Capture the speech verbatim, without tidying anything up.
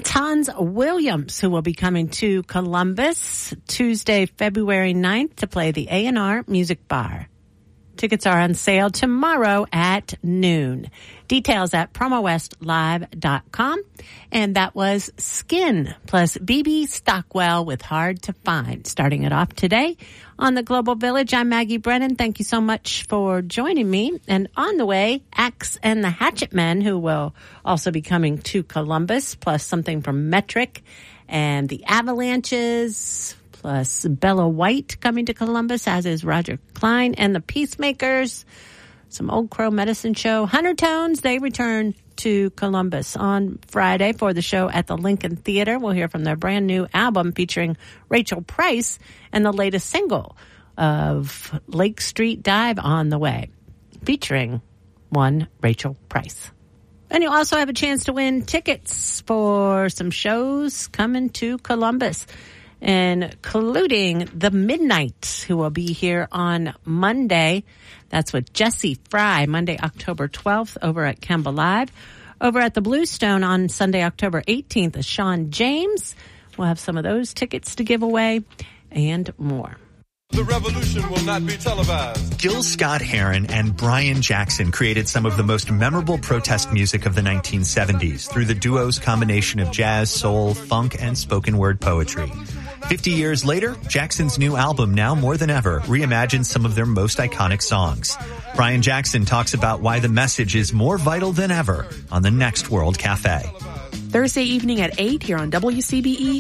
That's Hans Williams, who will be coming to Columbus Tuesday, February ninth to play the A and R Music Bar. Tickets are on sale tomorrow at noon. Details at promo west live dot com. And that was Skin plus B B Stockwell with Hard to Find. Starting it off today on the Global Village. I'm Maggie Brennan. Thank you so much for joining me. And on the way, Axe and the Hatchet Men, who will also be coming to Columbus, plus something from Metric and the Avalanches, plus Bella White coming to Columbus, as is Roger Klein and the Peacemakers. Some Old Crow Medicine Show. Hunter Tones, they return to Columbus on Friday for the show at the Lincoln Theater. We'll hear from their brand new album featuring Rachel Price and the latest single of Lake Street Dive on the way, featuring one Rachel Price. And you'll also have a chance to win tickets for some shows coming to Columbus, including The Midnight, who will be here on Monday. That's with Jesse Fry, Monday, October twelfth, over at Kemba Live. Over at the Bluestone on Sunday, October eighteenth, is Sean James. We'll have some of those tickets to give away and more. The revolution will not be televised. Gil Scott-Heron and Brian Jackson created some of the most memorable protest music of the nineteen seventies through the duo's combination of jazz, soul, funk, and spoken word poetry. Fifty years later, Jackson's new album, Now More Than Ever, reimagines some of their most iconic songs. Brian Jackson talks about why the message is more vital than ever on the next World Cafe. Thursday evening at eight here on W C B E